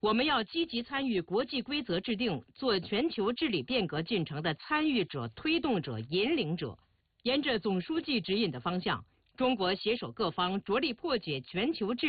我们要积极参与国际规则制定，做全球治理变革进程的参与者、推动者、引领者。沿着总书记指引的方向，中国携手各方，着力破解全球治理